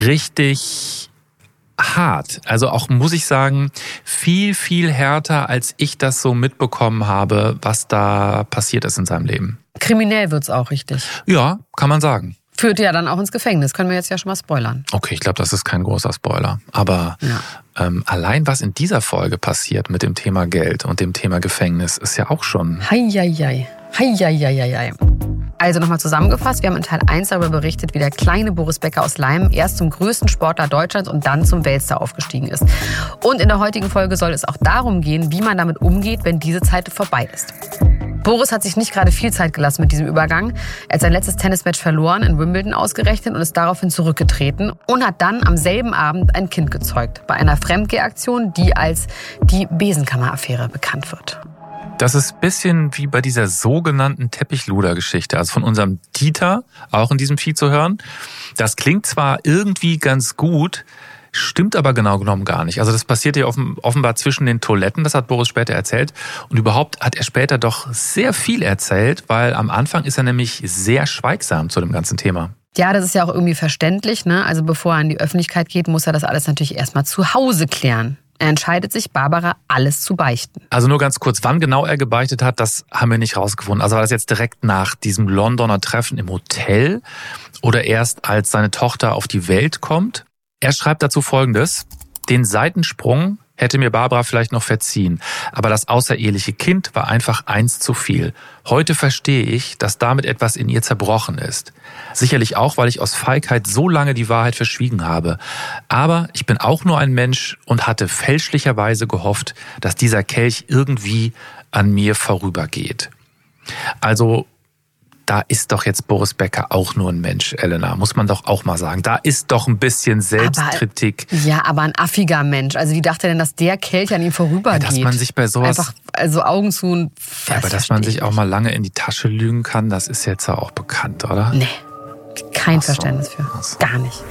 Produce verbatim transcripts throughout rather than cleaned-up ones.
richtig hart. Also auch, muss ich sagen, viel, viel härter, als ich das so mitbekommen habe, was da passiert ist in seinem Leben. Kriminell wird's auch richtig. Ja, kann man sagen. Führt ja dann auch ins Gefängnis. Können wir jetzt ja schon mal spoilern. Okay, ich glaube, das ist kein großer Spoiler. Aber ja. ähm, allein was in dieser Folge passiert mit dem Thema Geld und dem Thema Gefängnis, ist ja auch schon... Heieiei. Heieiei. Also nochmal zusammengefasst, wir haben in Teil eins darüber berichtet, wie der kleine Boris Becker aus Leim erst zum größten Sportler Deutschlands und dann zum Weltstar aufgestiegen ist. Und in der heutigen Folge soll es auch darum gehen, wie man damit umgeht, wenn diese Zeit vorbei ist. Boris hat sich nicht gerade viel Zeit gelassen mit diesem Übergang. Er hat sein letztes Tennismatch verloren, in Wimbledon ausgerechnet, und ist daraufhin zurückgetreten und hat dann am selben Abend ein Kind gezeugt. Bei einer Fremdgehaktion, die als die Besenkammer-Affäre bekannt wird. Das ist ein bisschen wie bei dieser sogenannten Teppichluder-Geschichte, also von unserem Dieter, auch in diesem Feed zu hören. Das klingt zwar irgendwie ganz gut, stimmt aber genau genommen gar nicht. Also das passiert ja offenbar zwischen den Toiletten, das hat Boris später erzählt. Und überhaupt hat er später doch sehr viel erzählt, weil am Anfang ist er nämlich sehr schweigsam zu dem ganzen Thema. Ja, das ist ja auch irgendwie verständlich, ne? Also bevor er in die Öffentlichkeit geht, muss er das alles natürlich erstmal zu Hause klären. Er entscheidet sich, Barbara alles zu beichten. Also nur ganz kurz, wann genau er gebeichtet hat, das haben wir nicht rausgefunden. Also war das jetzt direkt nach diesem Londoner Treffen im Hotel oder erst als seine Tochter auf die Welt kommt? Er schreibt dazu Folgendes: Den Seitensprung hätte mir Barbara vielleicht noch verziehen, aber das außereheliche Kind war einfach eins zu viel. Heute verstehe ich, dass damit etwas in ihr zerbrochen ist. Sicherlich auch, weil ich aus Feigheit so lange die Wahrheit verschwiegen habe. Aber ich bin auch nur ein Mensch und hatte fälschlicherweise gehofft, dass dieser Kelch irgendwie an mir vorübergeht. Also da ist doch jetzt Boris Becker auch nur ein Mensch, Elena, muss man doch auch mal sagen. Da ist doch ein bisschen Selbstkritik. Aber, ja, aber ein affiger Mensch. Also wie dachte er denn, dass der Kelch an ihm vorübergeht? Ja, dass man sich bei sowas... Einfach, also Augen zu und... Ja, aber dass man sich auch mal lange in die Tasche lügen kann, das ist jetzt auch bekannt, oder? Nee, kein Ach so. Verständnis für. Ach so. Gar nicht.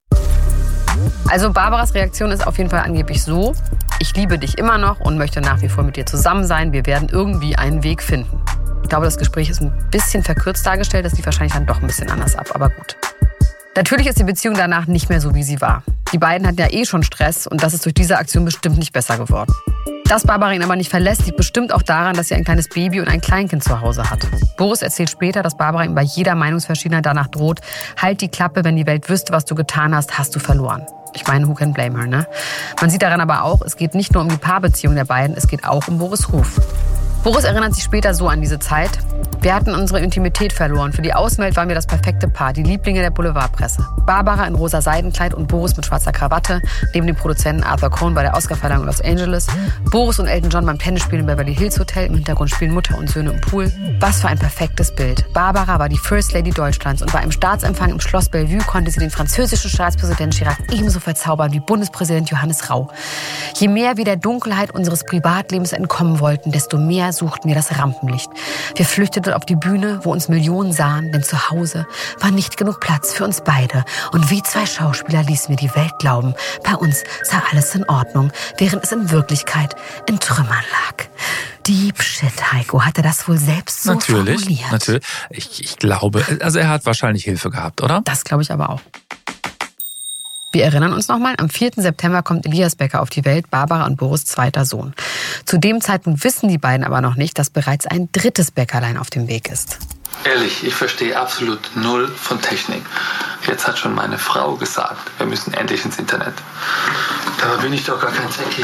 Also Barbaras Reaktion ist auf jeden Fall angeblich so: Ich liebe dich immer noch und möchte nach wie vor mit dir zusammen sein. Wir werden irgendwie einen Weg finden. Ich glaube, das Gespräch ist ein bisschen verkürzt dargestellt. Das lief wahrscheinlich dann doch ein bisschen anders ab, aber gut. Natürlich ist die Beziehung danach nicht mehr so, wie sie war. Die beiden hatten ja eh schon Stress und das ist durch diese Aktion bestimmt nicht besser geworden. Dass Barbara ihn aber nicht verlässt, liegt bestimmt auch daran, dass sie ein kleines Baby und ein Kleinkind zu Hause hat. Boris erzählt später, dass Barbara ihm bei jeder Meinungsverschiedenheit danach droht: Halt die Klappe, wenn die Welt wüsste, was du getan hast, hast du verloren. Ich meine, who can blame her, ne? Man sieht daran aber auch, es geht nicht nur um die Paarbeziehung der beiden, es geht auch um Boris' Ruf. Boris erinnert sich später so an diese Zeit: Wir hatten unsere Intimität verloren. Für die Außenwelt waren wir das perfekte Paar, die Lieblinge der Boulevardpresse. Barbara in rosa Seidenkleid und Boris mit schwarzer Krawatte, neben dem Produzenten Arthur Cohn bei der Oscarverleihung in Los Angeles. Boris und Elton John beim Tennisspielen im Beverly Hills Hotel. Im Hintergrund spielen Mutter und Söhne im Pool. Was für ein perfektes Bild. Barbara war die First Lady Deutschlands und bei einem Staatsempfang im Schloss Bellevue konnte sie den französischen Staatspräsident Chirac ebenso verzaubern wie Bundespräsident Johannes Rau. Je mehr wir der Dunkelheit unseres Privatlebens entkommen wollten, desto mehr suchten wir das Rampenlicht. Wir flüchteten auf die Bühne, wo uns Millionen sahen, denn zu Hause war nicht genug Platz für uns beide. Und wie zwei Schauspieler ließen wir die Welt glauben, bei uns sei alles in Ordnung, während es in Wirklichkeit in Trümmern lag. Deep Shit, Heiko. Hat er das wohl selbst so natürlich, formuliert? Natürlich, ich, ich glaube, also er hat wahrscheinlich Hilfe gehabt, oder? Das glaube ich aber auch. Wir erinnern uns nochmal, am vierten September kommt Elias Becker auf die Welt, Barbara und Boris' zweiter Sohn. Zu dem Zeitpunkt wissen die beiden aber noch nicht, dass bereits ein drittes Bäckerlein auf dem Weg ist. Ehrlich, ich verstehe absolut null von Technik. Jetzt hat schon meine Frau gesagt, wir müssen endlich ins Internet. Dabei bin ich doch gar kein Techie.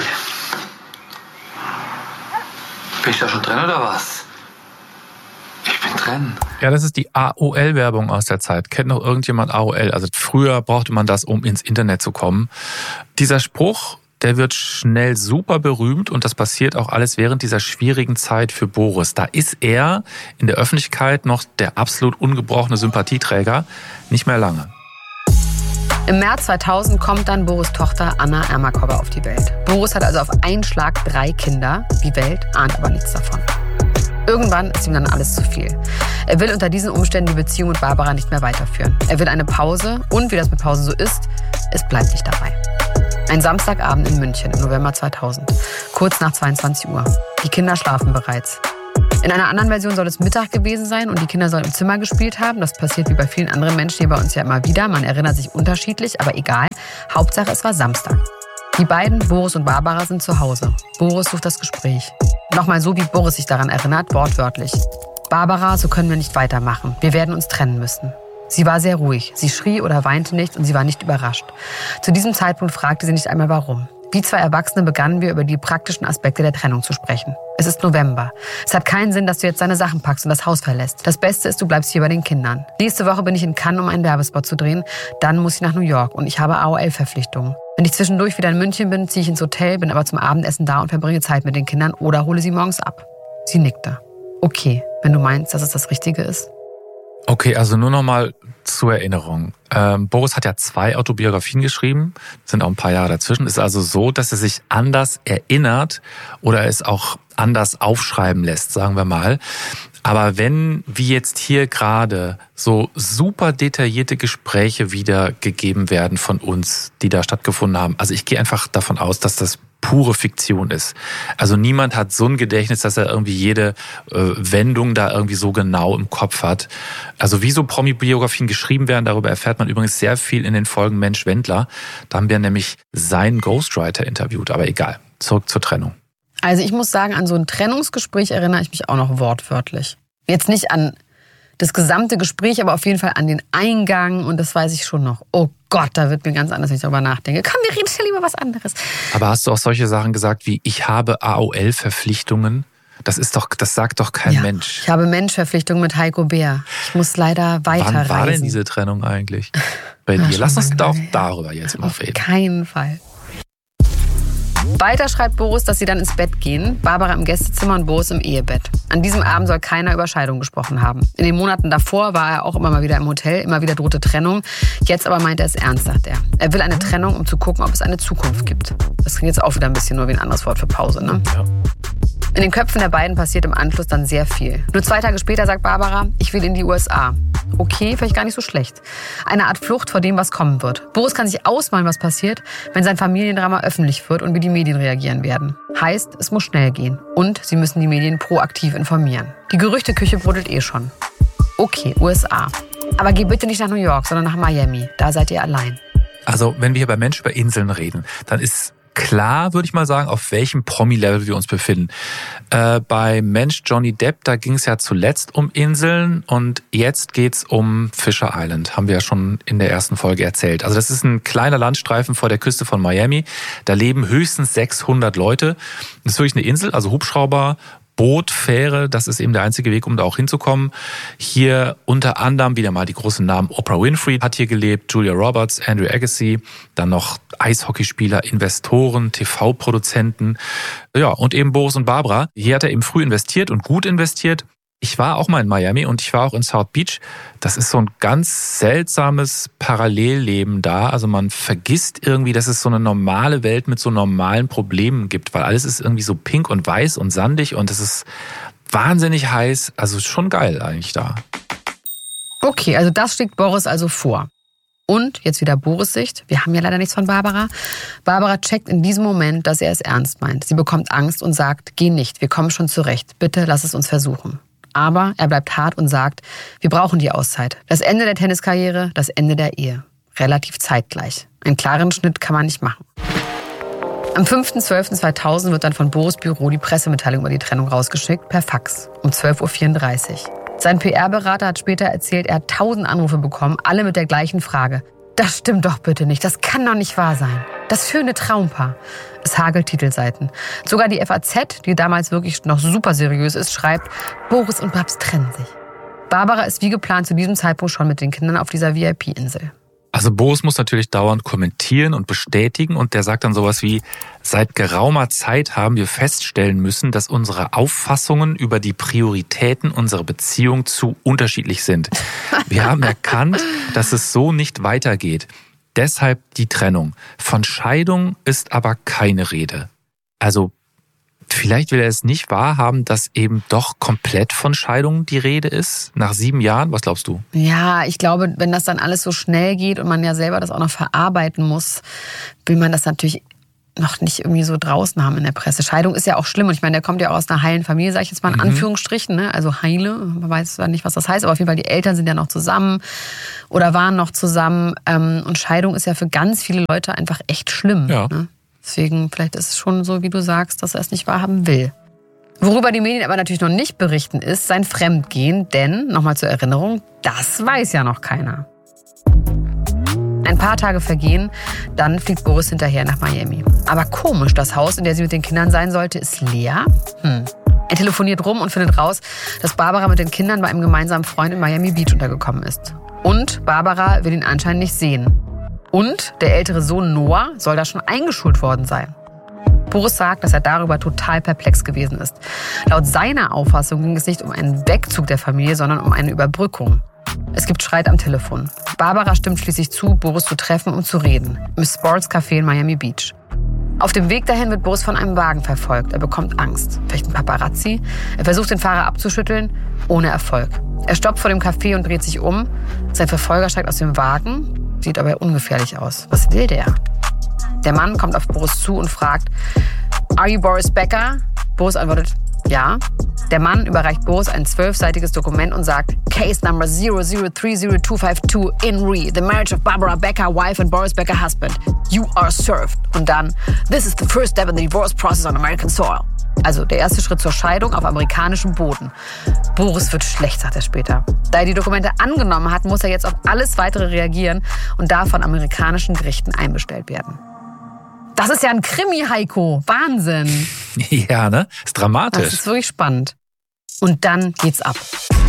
Bin ich da schon drin oder was? Ich bin drin. Ja, das ist die A O L-Werbung aus der Zeit. Kennt noch irgendjemand A O L? Also früher brauchte man das, um ins Internet zu kommen. Dieser Spruch, der wird schnell super berühmt und das passiert auch alles während dieser schwierigen Zeit für Boris. Da ist er in der Öffentlichkeit noch der absolut ungebrochene Sympathieträger. Nicht mehr lange. Im März zweitausend kommt dann Boris' Tochter Anna Ermakova auf die Welt. Boris hat also auf einen Schlag drei Kinder. Die Welt ahnt aber nichts davon. Irgendwann ist ihm dann alles zu viel. Er will unter diesen Umständen die Beziehung mit Barbara nicht mehr weiterführen. Er will eine Pause und wie das mit Pausen so ist, es bleibt nicht dabei. Ein Samstagabend in München im November zweitausend, kurz nach zweiundzwanzig Uhr. Die Kinder schlafen bereits. In einer anderen Version soll es Mittag gewesen sein und die Kinder sollen im Zimmer gespielt haben. Das passiert wie bei vielen anderen Menschen hier bei uns ja immer wieder. Man erinnert sich unterschiedlich, aber egal. Hauptsache, es war Samstag. Die beiden, Boris und Barbara, sind zu Hause. Boris sucht das Gespräch. Nochmal so, wie Boris sich daran erinnert, wortwörtlich. Barbara, so können wir nicht weitermachen. Wir werden uns trennen müssen. Sie war sehr ruhig. Sie schrie oder weinte nicht und sie war nicht überrascht. Zu diesem Zeitpunkt fragte sie nicht einmal, warum. Wie zwei Erwachsene begannen wir über die praktischen Aspekte der Trennung zu sprechen. Es ist November. Es hat keinen Sinn, dass du jetzt deine Sachen packst und das Haus verlässt. Das Beste ist, du bleibst hier bei den Kindern. Nächste Woche bin ich in Cannes, um einen Werbespot zu drehen. Dann muss ich nach New York und ich habe A O L-Verpflichtungen. Wenn ich zwischendurch wieder in München bin, ziehe ich ins Hotel, bin aber zum Abendessen da und verbringe Zeit mit den Kindern oder hole sie morgens ab. Sie nickte. Okay, wenn du meinst, dass es das Richtige ist. Okay, also nur noch mal zur Erinnerung. Ähm, Boris hat ja zwei Autobiografien geschrieben, sind auch ein paar Jahre dazwischen. Ist also so, dass er sich anders erinnert oder es auch anders aufschreiben lässt, sagen wir mal. Aber wenn, wie jetzt hier gerade, so super detaillierte Gespräche wiedergegeben werden von uns, die da stattgefunden haben, also ich gehe einfach davon aus, dass das pure Fiktion ist. Also niemand hat so ein Gedächtnis, dass er irgendwie jede äh, Wendung da irgendwie so genau im Kopf hat. Also wie so Promi-Biografien geschrieben werden, darüber erfährt man übrigens sehr viel in den Folgen Mensch Wendler. Da haben wir nämlich seinen Ghostwriter interviewt, aber egal. Zurück zur Trennung. Also ich muss sagen, an so ein Trennungsgespräch erinnere ich mich auch noch wortwörtlich. Jetzt nicht an das gesamte Gespräch, aber auf jeden Fall an den Eingang und das weiß ich schon noch. Oh Gott, da wird mir ganz anders, wenn ich darüber nachdenke. Komm, wir reden schnell über was anderes. Aber hast du auch solche Sachen gesagt wie, ich habe A O L-Verpflichtungen? Das ist doch, das sagt doch kein ja, Mensch. Ich habe Menschverpflichtungen mit Heiko Bär. Ich muss leider weiterreisen. Wann war denn diese Trennung eigentlich bei dir? Lass uns doch darüber jetzt mal reden. Auf keinen Fall. Weiter schreibt Boris, dass sie dann ins Bett gehen, Barbara im Gästezimmer und Boris im Ehebett. An diesem Abend soll keiner über Scheidung gesprochen haben. In den Monaten davor war er auch immer mal wieder im Hotel, immer wieder drohte Trennung. Jetzt aber meint er es ernst, sagt er. Er will eine Trennung, um zu gucken, ob es eine Zukunft gibt. Das klingt jetzt auch wieder ein bisschen nur wie ein anderes Wort für Pause, ne? Ja. In den Köpfen der beiden passiert im Anschluss dann sehr viel. Nur zwei Tage später sagt Barbara, ich will in die U S A. Okay, vielleicht gar nicht so schlecht. Eine Art Flucht vor dem, was kommen wird. Boris kann sich ausmalen, was passiert, wenn sein Familiendrama öffentlich wird und wie die Medien reagieren werden. Heißt, es muss schnell gehen. Und sie müssen die Medien proaktiv informieren. Die Gerüchteküche brodelt eh schon. Okay, U S A. Aber geh bitte nicht nach New York, sondern nach Miami. Da seid ihr allein. Also, wenn wir hier bei Mensch über Inseln reden, dann ist klar, würde ich mal sagen, auf welchem Promi-Level wir uns befinden. Äh, bei Mensch Johnny Depp, da ging es ja zuletzt um Inseln und jetzt geht's um Fisher Island, haben wir ja schon in der ersten Folge erzählt. Also das ist ein kleiner Landstreifen vor der Küste von Miami. Da leben höchstens sechshundert Leute. Das ist wirklich eine Insel, also Hubschrauber, Boot, Fähre, das ist eben der einzige Weg, um da auch hinzukommen. Hier unter anderem wieder mal die großen Namen. Oprah Winfrey hat hier gelebt, Julia Roberts, Andrew Agassi, dann noch Eishockeyspieler, Investoren, T V-Produzenten. Ja, und eben Boris und Barbara. Hier hat er eben früh investiert und gut investiert. Ich war auch mal in Miami und ich war auch in South Beach. Das ist so ein ganz seltsames Parallelleben da. Also man vergisst irgendwie, dass es so eine normale Welt mit so normalen Problemen gibt, weil alles ist irgendwie so pink und weiß und sandig und es ist wahnsinnig heiß. Also schon geil eigentlich da. Okay, also das schlägt Boris also vor. Und jetzt wieder Boris Sicht. Wir haben ja leider nichts von Barbara. Barbara checkt in diesem Moment, dass er es ernst meint. Sie bekommt Angst und sagt, geh nicht, wir kommen schon zurecht. Bitte lass es uns versuchen. Aber er bleibt hart und sagt, wir brauchen die Auszeit. Das Ende der Tenniskarriere, das Ende der Ehe. Relativ zeitgleich. Einen klaren Schnitt kann man nicht machen. Am fünfter zwölfter zweitausend wird dann von Boris' Büro die Pressemitteilung über die Trennung rausgeschickt, per Fax, um zwölf Uhr vierunddreißig. Sein P R-Berater hat später erzählt, er hat tausend Anrufe bekommen, alle mit der gleichen Frage. Das stimmt doch bitte nicht, das kann doch nicht wahr sein. Das schöne Traumpaar. Es hagelt Titelseiten. Sogar die F A Z, die damals wirklich noch super seriös ist, schreibt, Boris und Babs trennen sich. Barbara ist wie geplant zu diesem Zeitpunkt schon mit den Kindern auf dieser V I P-Insel. Also Boris muss natürlich dauernd kommentieren und bestätigen und der sagt dann sowas wie, seit geraumer Zeit haben wir feststellen müssen, dass unsere Auffassungen über die Prioritäten unserer Beziehung zu unterschiedlich sind. Wir haben erkannt, dass es so nicht weitergeht. Deshalb die Trennung. Von Scheidung ist aber keine Rede. Also vielleicht will er es nicht wahrhaben, dass eben doch komplett von Scheidung die Rede ist, nach sieben Jahren. Was glaubst du? Ja, ich glaube, wenn das dann alles so schnell geht und man ja selber das auch noch verarbeiten muss, will man das natürlich noch nicht irgendwie so draußen haben in der Presse. Scheidung ist ja auch schlimm. Und ich meine, der kommt ja auch aus einer heilen Familie, sage ich jetzt mal in mhm. Anführungsstrichen. Ne? Also heile, man weiß zwar nicht, was das heißt, aber auf jeden Fall die Eltern sind ja noch zusammen oder waren noch zusammen. Und Scheidung ist ja für ganz viele Leute einfach echt schlimm. Ja. Ne? Deswegen, vielleicht ist es schon so, wie du sagst, dass er es nicht wahrhaben will. Worüber die Medien aber natürlich noch nicht berichten, ist sein Fremdgehen. Denn, nochmal zur Erinnerung, das weiß ja noch keiner. Ein paar Tage vergehen, dann fliegt Boris hinterher nach Miami. Aber komisch, das Haus, in dem sie mit den Kindern sein sollte, ist leer. Hm. Er telefoniert rum und findet raus, dass Barbara mit den Kindern bei einem gemeinsamen Freund in Miami Beach untergekommen ist. Und Barbara will ihn anscheinend nicht sehen. Und der ältere Sohn Noah soll da schon eingeschult worden sein. Boris sagt, dass er darüber total perplex gewesen ist. Laut seiner Auffassung ging es nicht um einen Wegzug der Familie, sondern um eine Überbrückung. Es gibt Streit am Telefon. Barbara stimmt schließlich zu, Boris zu treffen, um zu reden. Im Sports Café in Miami Beach. Auf dem Weg dahin wird Boris von einem Wagen verfolgt. Er bekommt Angst. Vielleicht ein Paparazzi. Er versucht, den Fahrer abzuschütteln, ohne Erfolg. Er stoppt vor dem Café und dreht sich um. Sein Verfolger steigt aus dem Wagen, sieht aber ungefährlich aus. Was will der? Der Mann kommt auf Boris zu und fragt, "Are you Boris Becker?" Boris antwortet, ja. Der Mann überreicht Boris ein zwölfseitiges Dokument und sagt, Case number zero zero three zero two five two in re, the marriage of Barbara Becker, wife and Boris Becker, husband. You are served. Und dann, this is the first step in the divorce process on American soil. Also der erste Schritt zur Scheidung auf amerikanischem Boden. Boris wird schlecht, sagt er später. Da er die Dokumente angenommen hat, muss er jetzt auf alles Weitere reagieren und darf von amerikanischen Gerichten einbestellt werden. Das ist ja ein Krimi, Heiko. Wahnsinn. Ja, ne? Ist dramatisch. Das ist wirklich spannend. Und dann geht's ab.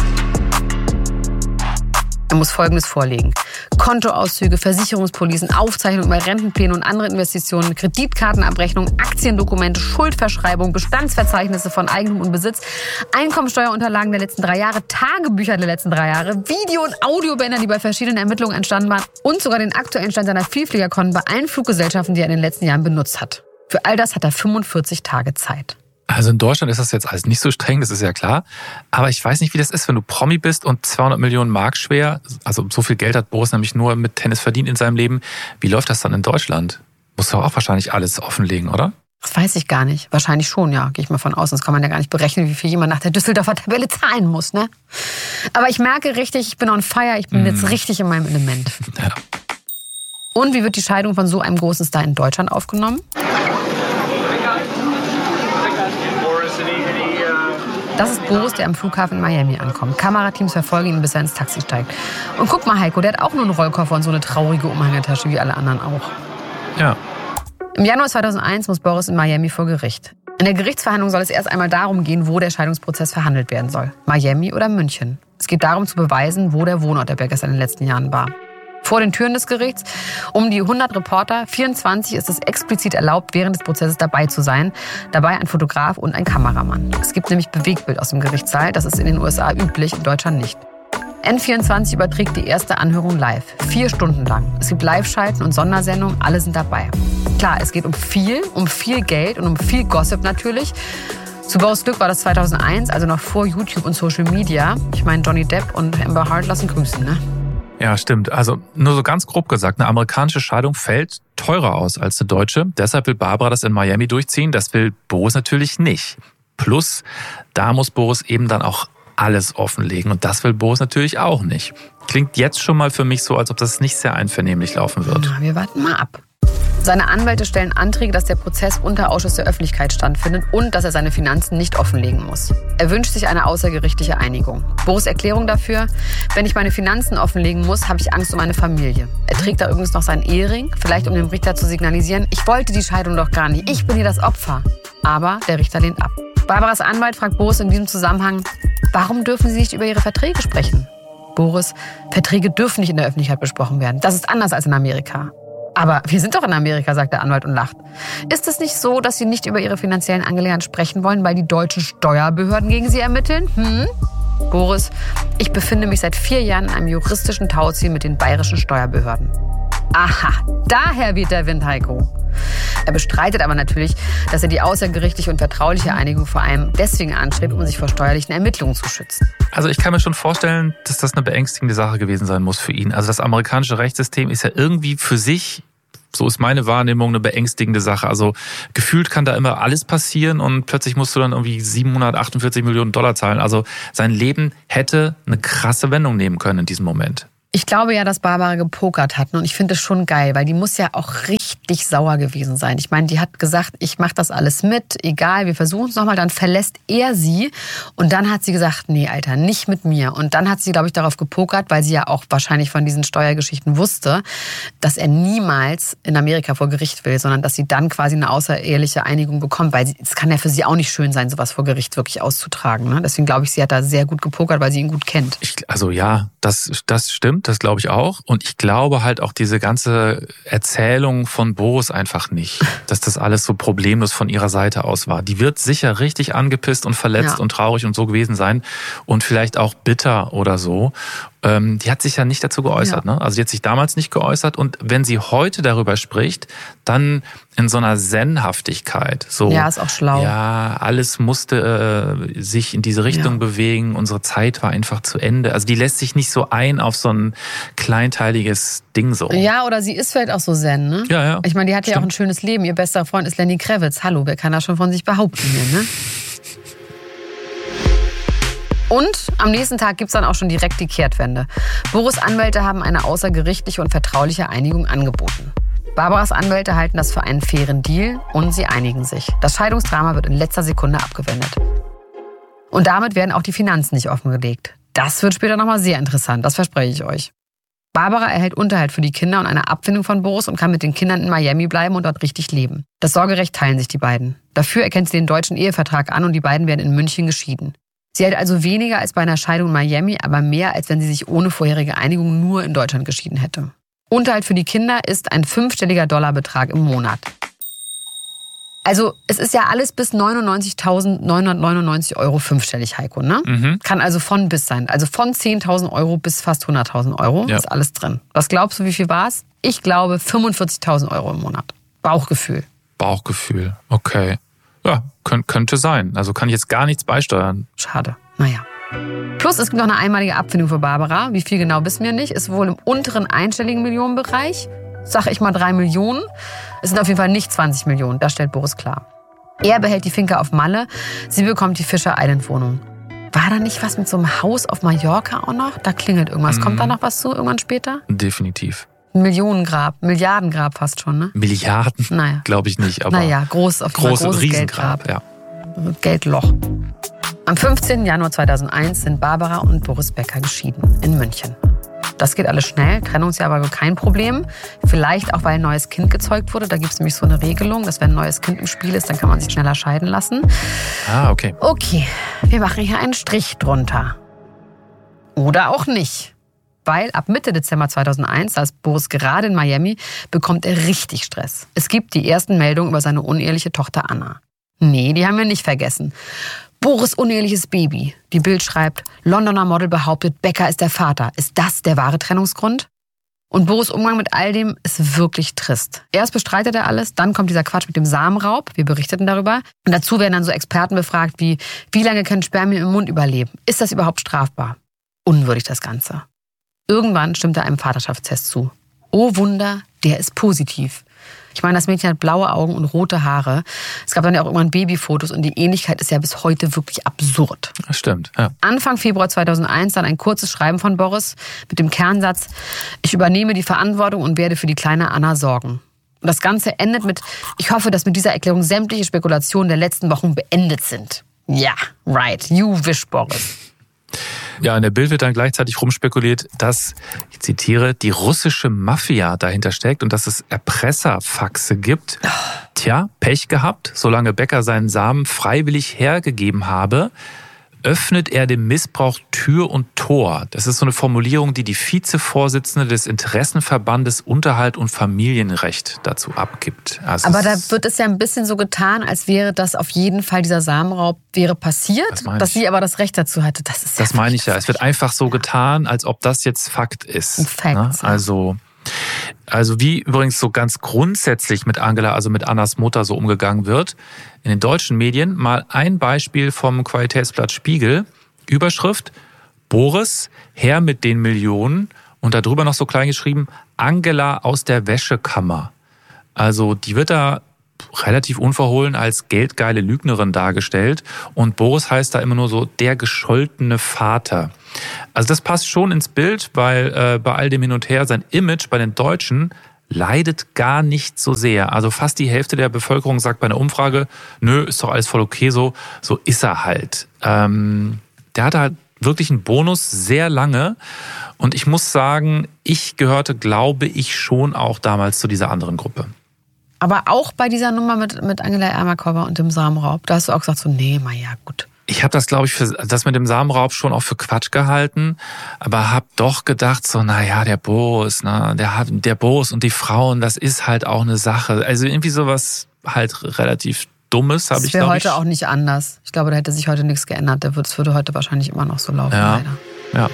Er muss Folgendes vorlegen. Kontoauszüge, Versicherungspolicen, Aufzeichnungen über Rentenpläne und andere Investitionen, Kreditkartenabrechnung, Aktiendokumente, Schuldverschreibung, Bestandsverzeichnisse von Eigentum und Besitz, Einkommensteuerunterlagen der letzten drei Jahre, Tagebücher der letzten drei Jahre, Video- und Audiobänder, die bei verschiedenen Ermittlungen entstanden waren und sogar den aktuellen Stand seiner Vielfliegerkonten bei allen Fluggesellschaften, die er in den letzten Jahren benutzt hat. Für all das hat er fünfundvierzig Tage Zeit. Also in Deutschland ist das jetzt alles nicht so streng, das ist ja klar. Aber ich weiß nicht, wie das ist, wenn du Promi bist und zweihundert Millionen Mark schwer, also so viel Geld hat Boris nämlich nur mit Tennis verdient in seinem Leben. Wie läuft das dann in Deutschland? Musst du auch wahrscheinlich alles offenlegen, oder? Das weiß ich gar nicht. Wahrscheinlich schon, ja. Gehe ich mal von aus. Sonst kann man ja gar nicht berechnen, wie viel jemand nach der Düsseldorfer Tabelle zahlen muss, ne? Aber ich merke richtig, ich bin on fire. Ich bin mm. jetzt richtig in meinem Element. Ja. Und wie wird die Scheidung von so einem großen Star in Deutschland aufgenommen? Das ist Boris, der am Flughafen in Miami ankommt. Kamerateams verfolgen ihn, bis er ins Taxi steigt. Und guck mal, Heiko, der hat auch nur einen Rollkoffer und so eine traurige Umhängetasche wie alle anderen auch. Ja. Im Januar zweitausendeins muss Boris in Miami vor Gericht. In der Gerichtsverhandlung soll es erst einmal darum gehen, wo der Scheidungsprozess verhandelt werden soll. Miami oder München. Es geht darum zu beweisen, wo der Wohnort der Beckers in den letzten Jahren war. Vor den Türen des Gerichts, um die hundert Reporter, vierundzwanzig ist es explizit erlaubt, während des Prozesses dabei zu sein. Dabei ein Fotograf und ein Kameramann. Es gibt nämlich Bewegtbild aus dem Gerichtssaal, das ist in den U S A üblich, in Deutschland nicht. N vierundzwanzig überträgt die erste Anhörung live, vier Stunden lang. Es gibt Live-Schalten und Sondersendungen, alle sind dabei. Klar, es geht um viel, um viel Geld und um viel Gossip natürlich. Zu Boris Glück war das zweitausendeins, also noch vor YouTube und Social Media. Ich meine, Johnny Depp und Amber Heard lassen grüßen, ne? Ja, stimmt. Also nur so ganz grob gesagt, eine amerikanische Scheidung fällt teurer aus als eine deutsche. Deshalb will Barbara das in Miami durchziehen. Das will Boris natürlich nicht. Plus, da muss Boris eben dann auch alles offenlegen. Und das will Boris natürlich auch nicht. Klingt jetzt schon mal für mich so, als ob das nicht sehr einvernehmlich laufen wird. Na, wir warten mal ab. Seine Anwälte stellen Anträge, dass der Prozess unter Ausschluss der Öffentlichkeit stattfindet und dass er seine Finanzen nicht offenlegen muss. Er wünscht sich eine außergerichtliche Einigung. Boris' Erklärung dafür: Wenn ich meine Finanzen offenlegen muss, habe ich Angst um meine Familie. Er trägt da übrigens noch seinen Ehering, vielleicht um dem Richter zu signalisieren, ich wollte die Scheidung doch gar nicht, ich bin hier das Opfer. Aber der Richter lehnt ab. Barbaras Anwalt fragt Boris in diesem Zusammenhang, warum dürfen Sie nicht über Ihre Verträge sprechen? Boris: Verträge dürfen nicht in der Öffentlichkeit besprochen werden. Das ist anders als in Amerika. Aber wir sind doch in Amerika, sagt der Anwalt und lacht. Ist es nicht so, dass Sie nicht über Ihre finanziellen Angelegenheiten sprechen wollen, weil die deutschen Steuerbehörden gegen Sie ermitteln? Hm? Boris: Ich befinde mich seit vier Jahren in einem juristischen Tauziel mit den bayerischen Steuerbehörden. Aha, daher weht der Wind, Heiko. Er bestreitet aber natürlich, dass er die außergerichtliche und vertrauliche Einigung vor allem deswegen anstrebt, um sich vor steuerlichen Ermittlungen zu schützen. Also ich kann mir schon vorstellen, dass das eine beängstigende Sache gewesen sein muss für ihn. Also das amerikanische Rechtssystem ist ja irgendwie für sich So ist meine Wahrnehmung eine beängstigende Sache. Also gefühlt kann da immer alles passieren und plötzlich musst du dann irgendwie siebenhundertachtundvierzig Millionen Dollar zahlen. Also sein Leben hätte eine krasse Wendung nehmen können in diesem Moment. Ich glaube ja, dass Barbara gepokert hat und ich finde es schon geil, weil die muss ja auch richtig sauer gewesen sein. Ich meine, die hat gesagt, ich mache das alles mit, egal, wir versuchen es nochmal, dann verlässt er sie und dann hat sie gesagt, nee, Alter, nicht mit mir. Und dann hat sie, glaube ich, darauf gepokert, weil sie ja auch wahrscheinlich von diesen Steuergeschichten wusste, dass er niemals in Amerika vor Gericht will, sondern dass sie dann quasi eine außereheliche Einigung bekommt, weil es kann ja für sie auch nicht schön sein, sowas vor Gericht wirklich auszutragen. Ne? Deswegen glaube ich, sie hat da sehr gut gepokert, weil sie ihn gut kennt. Ich, also ja, das, das stimmt. Das glaube ich auch. Und ich glaube halt auch diese ganze Erzählung von Boris einfach nicht, dass das alles so problemlos von ihrer Seite aus war. Die wird sicher richtig angepisst und verletzt ja. und traurig und so gewesen sein und vielleicht auch bitter oder so. Ähm, die hat sich ja nicht dazu geäußert. Ja. Ne? Also die hat sich damals nicht geäußert und wenn sie heute darüber spricht, dann in so einer Zen-Haftigkeit. So, ja, ist auch schlau. Ja, alles musste äh, sich in diese Richtung ja. bewegen. Unsere Zeit war einfach zu Ende. Also die lässt sich nicht so ein auf so ein kleinteiliges Ding so. Ja, oder sie ist vielleicht auch so Zen, ne? Ja, ja. Ich meine, die hat ja auch ein schönes Leben. Ihr bester Freund ist Lenny Kravitz. Hallo, wer kann das schon von sich behaupten hier, ne? Und am nächsten Tag gibt's dann auch schon direkt die Kehrtwende. Boris' Anwälte haben eine außergerichtliche und vertrauliche Einigung angeboten. Barbaras Anwälte halten das für einen fairen Deal und sie einigen sich. Das Scheidungsdrama wird in letzter Sekunde abgewendet. Und damit werden auch die Finanzen nicht offengelegt. Das wird später nochmal sehr interessant, das verspreche ich euch. Barbara erhält Unterhalt für die Kinder und eine Abfindung von Boris und kann mit den Kindern in Miami bleiben und dort richtig leben. Das Sorgerecht teilen sich die beiden. Dafür erkennt sie den deutschen Ehevertrag an und die beiden werden in München geschieden. Sie hält also weniger als bei einer Scheidung in Miami, aber mehr, als wenn sie sich ohne vorherige Einigung nur in Deutschland geschieden hätte. Unterhalt für die Kinder ist ein fünfstelliger Dollarbetrag im Monat. Also es ist ja alles bis neunundneunzigtausendneunhundertneunundneunzig Euro fünfstellig, Heiko, ne? Mhm. Kann also von bis sein. Also von zehntausend Euro bis fast hunderttausend Euro ja. ist alles drin. Was glaubst du, wie viel war es? Ich glaube fünfundvierzigtausend Euro im Monat. Bauchgefühl. Bauchgefühl, okay. Ja, könnt, könnte sein. Also kann ich jetzt gar nichts beisteuern. Schade. Naja. Plus es gibt noch eine einmalige Abfindung für Barbara. Wie viel genau wissen wir nicht. Ist wohl im unteren einstelligen Millionenbereich. Sag ich mal drei Millionen. Es sind auf jeden Fall nicht zwanzig Millionen. Das stellt Boris klar. Er behält die Finca auf Malle. Sie bekommt die Fisher Island Wohnung. War da nicht was mit so einem Haus auf Mallorca auch noch? Da klingelt irgendwas. Mhm. Kommt da noch was zu irgendwann später? Definitiv. Ein Millionengrab, Milliardengrab fast schon, ne? Milliarden? Naja. Glaube ich nicht, aber... Naja, groß, auf groß, großes Riesengrab, Geldgrab. Ja. Geldloch. Am fünfzehnten Januar zweitausendeins sind Barbara und Boris Becker geschieden in München. Das geht alles schnell, Trennungsjahr war kein Problem. Vielleicht auch, weil ein neues Kind gezeugt wurde. Da gibt es nämlich so eine Regelung, dass wenn ein neues Kind im Spiel ist, dann kann man sich schneller scheiden lassen. Ah, okay. Okay, wir machen hier einen Strich drunter. Oder auch nicht. Weil ab Mitte Dezember zweitausendeins, da ist Boris gerade in Miami, bekommt er richtig Stress. Es gibt die ersten Meldungen über seine uneheliche Tochter Anna. Nee, die haben wir nicht vergessen. Boris' uneheliches Baby. Die Bild schreibt, Londoner Model behauptet, Becker ist der Vater. Ist das der wahre Trennungsgrund? Und Boris' Umgang mit all dem ist wirklich trist. Erst bestreitet er alles, dann kommt dieser Quatsch mit dem Samenraub. Wir berichteten darüber. Und dazu werden dann so Experten befragt wie, wie lange können Spermien im Mund überleben? Ist das überhaupt strafbar? Unwürdig das Ganze. Irgendwann stimmt er einem Vaterschaftstest zu. Oh Wunder, der ist positiv. Ich meine, das Mädchen hat blaue Augen und rote Haare. Es gab dann ja auch irgendwann Babyfotos und die Ähnlichkeit ist ja bis heute wirklich absurd. Das stimmt, ja. Anfang Februar zweitausendeins dann ein kurzes Schreiben von Boris mit dem Kernsatz, ich übernehme die Verantwortung und werde für die kleine Anna sorgen. Und das Ganze endet mit, ich hoffe, dass mit dieser Erklärung sämtliche Spekulationen der letzten Wochen beendet sind. Ja, right, you wish, Boris. Ja, in der Bild wird dann gleichzeitig rumspekuliert, dass, ich zitiere, die russische Mafia dahinter steckt und dass es Erpresserfaxe gibt. Tja, Pech gehabt, solange Becker seinen Samen freiwillig hergegeben habe, öffnet er dem Missbrauch Tür und Tor. Das ist so eine Formulierung, die die Vizevorsitzende des Interessenverbandes Unterhalt und Familienrecht dazu abgibt. Also aber da wird es ja ein bisschen so getan, als wäre das auf jeden Fall, dieser Samenraub wäre passiert, das dass sie aber das Recht dazu hatte. Das ist ja Das meine ich ja. Es wird einfach so getan, als ob das jetzt Fakt ist. Ein Fact, ne? Also... Also wie übrigens so ganz grundsätzlich mit Angela, also mit Annas Mutter so umgegangen wird. In den deutschen Medien mal ein Beispiel vom Qualitätsblatt Spiegel. Überschrift, Boris, Herr mit den Millionen. Und darüber noch so klein geschrieben, Angela aus der Wäschekammer. Also die wird da relativ unverhohlen als geldgeile Lügnerin dargestellt und Boris heißt da immer nur so der gescholtene Vater. Also das passt schon ins Bild, weil äh, bei all dem Hin und Her sein Image bei den Deutschen leidet gar nicht so sehr. Also fast die Hälfte der Bevölkerung sagt bei einer Umfrage, nö, ist doch alles voll okay so, so ist er halt. Ähm, der hatte halt wirklich einen Bonus sehr lange und ich muss sagen, ich gehörte, glaube ich, schon auch damals zu dieser anderen Gruppe. Aber auch bei dieser Nummer mit, mit Angela Ermakova und dem Samenraub, da hast du auch gesagt so, nee, na ja, gut. Ich habe das, glaube ich, für das mit dem Samenraub schon auch für Quatsch gehalten, aber habe doch gedacht so, na ja, der Boris, ne, der hat der Boris und die Frauen, das ist halt auch eine Sache. Also irgendwie sowas halt relativ Dummes habe ich, glaube ich. Das wäre heute auch nicht anders. Ich glaube, da hätte sich heute nichts geändert. Das würde heute wahrscheinlich immer noch so laufen, ja. leider. Ja.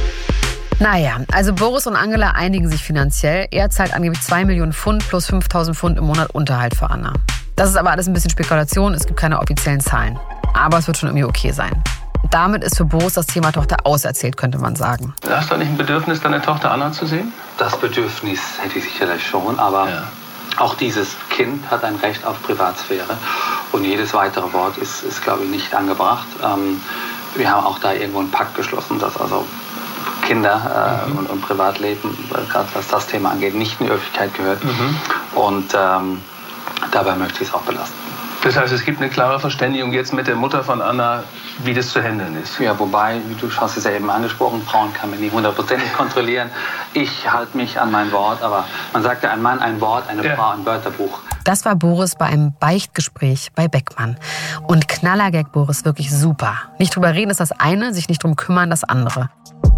Naja, also Boris und Angela einigen sich finanziell. Er zahlt angeblich zwei Millionen Pfund plus fünftausend Pfund im Monat Unterhalt für Anna. Das ist aber alles ein bisschen Spekulation, es gibt keine offiziellen Zahlen. Aber es wird schon irgendwie okay sein. Damit ist für Boris das Thema Tochter auserzählt, könnte man sagen. Hast du nicht ein Bedürfnis, deine Tochter Anna zu sehen? Das Bedürfnis hätte ich sicherlich schon, aber Ja. auch dieses Kind hat ein Recht auf Privatsphäre. Und jedes weitere Wort ist, ist glaube ich, nicht angebracht. Ähm, wir haben auch da irgendwo einen Pakt geschlossen, dass also Kinder äh, mhm. und, und Privatleben, gerade was das Thema angeht, nicht in die Öffentlichkeit gehört. Mhm. Und ähm, dabei möchte ich es auch belassen. Das heißt, es gibt eine klare Verständigung jetzt mit der Mutter von Anna, wie das zu handeln ist. Ja, wobei, du hast es ja eben angesprochen, Frauen kann man nie hundertprozentig kontrollieren. Ich halte mich an mein Wort, aber man sagt ja, ein Mann ein Wort, eine Ja. Frau ein Wörterbuch. Das war Boris bei einem Beichtgespräch bei Beckmann. Und Knallergag Boris, wirklich super. Nicht drüber reden ist das eine, sich nicht drum kümmern das andere.